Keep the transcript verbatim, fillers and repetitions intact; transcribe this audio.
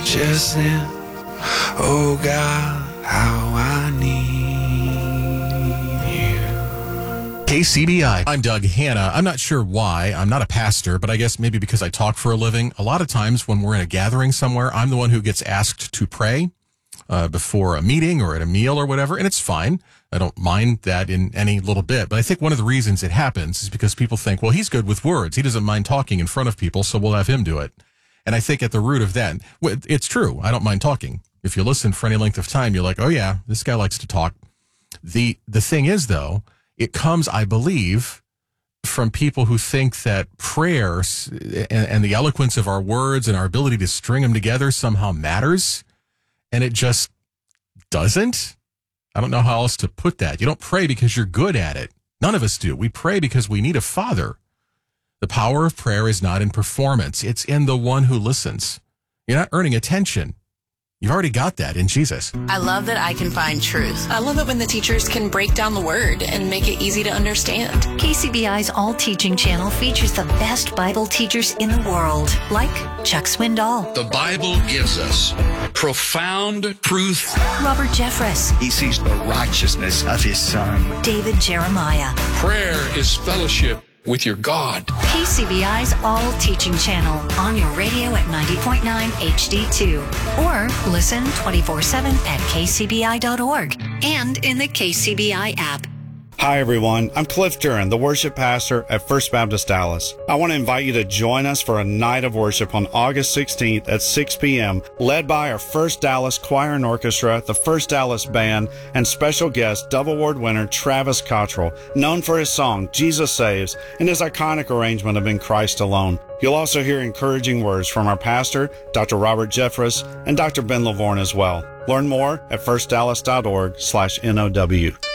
righteousness. Oh God, how I need you. K C B I. I'm Doug Hanna. I'm not sure why. I'm not a pastor, but I guess maybe because I talk for a living. A lot of times when we're in a gathering somewhere, I'm the one who gets asked to pray uh, before a meeting or at a meal or whatever, and it's fine. I don't mind that in any little bit. But I think one of the reasons it happens is because people think, well, he's good with words. He doesn't mind talking in front of people, so we'll have him do it. And I think at the root of that, it's true. I don't mind talking. If you listen for any length of time, you're like, oh, yeah, this guy likes to talk. The the thing is, though, it comes, I believe, from people who think that prayer and, and the eloquence of our words and our ability to string them together somehow matters. And it just doesn't. I don't know how else to put that. You don't pray because you're good at it. None of us do. We pray because we need a father. The power of prayer is not in performance. It's in the one who listens. You're not earning attention. You've already got that in Jesus. I love that I can find truth. I love it when the teachers can break down the word and make it easy to understand. K C B I's All Teaching channel features the best Bible teachers in the world, like Chuck Swindoll. The Bible gives us profound truth. Robert Jeffress. He sees the righteousness of his son. David Jeremiah. Prayer is fellowship with your God. K C B I's All Teaching channel on your radio at ninety point nine H D two. Or listen twenty-four seven at K C B I dot org and in the K C B I app. Hi, everyone. I'm Cliff Duran, the worship pastor at First Baptist Dallas. I want to invite you to join us for a night of worship on August sixteenth at six p.m., led by our First Dallas Choir and Orchestra, the First Dallas Band, and special guest, Dove Award winner Travis Cottrell, known for his song, Jesus Saves, and his iconic arrangement of In Christ Alone. You'll also hear encouraging words from our pastor, Doctor Robert Jeffress, and Doctor Ben Lavorne as well. Learn more at first dallas dot org slash N O W.